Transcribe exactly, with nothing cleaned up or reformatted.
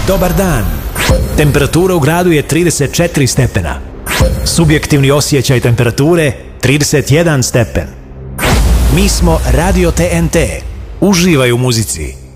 Dobar dan. Temperatura u gradu je trideset četiri stepena. Subjektivni osjećaj temperature trideset jedan stepen. Mi smo Radio T N T. Uživaj u muzici.